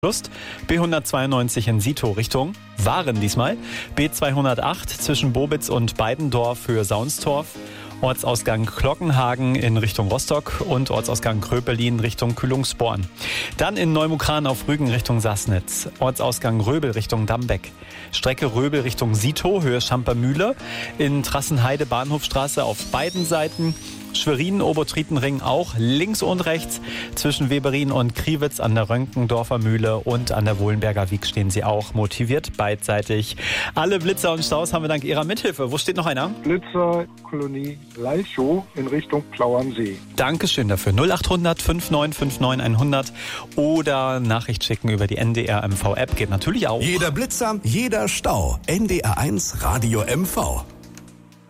Lust. B192 in Sito Richtung Waren diesmal. B208 zwischen Bobitz und Beidendorf für Saunstorf. Ortsausgang Glockenhagen in Richtung Rostock und Ortsausgang Kröpelin Richtung Kühlungsborn. Dann in Neumukran auf Rügen Richtung Sassnitz. Ortsausgang Röbel Richtung Dambeck. Strecke Röbel Richtung Sito, Höhe Schampermühle. In Trassenheide Bahnhofstraße auf beiden Seiten. Schwerin, Obertrietenring auch links und rechts. Zwischen Weberin und Kriwitz an der Rönkendorfer Mühle und an der Wohlenberger Wiek stehen sie auch motiviert beidseitig. Alle Blitzer und Staus haben wir dank ihrer Mithilfe. Wo steht noch einer? Blitzerkolonie Lalchow in Richtung Plauernsee. Dankeschön dafür. 0800 5959 100 oder Nachricht schicken über die NDR MV App geht natürlich auch. Jeder Blitzer, jeder Stau. NDR 1 Radio MV.